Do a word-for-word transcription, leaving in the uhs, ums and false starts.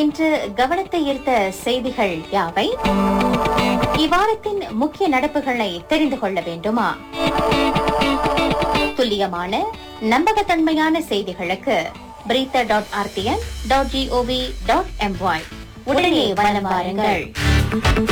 இன்று கவனத்தை ஈர்த்த செய்திகள் யாவை? இவ்வாரத்தின் முக்கிய நடப்புகளை தெரிந்து கொள்ள வேண்டுமா? துல்லியமான நம்பகத்தன்மையான செய்திகளுக்கு பிரீத்த dot RTN dot gov dot MY உடனே வலம் வாருங்கள்.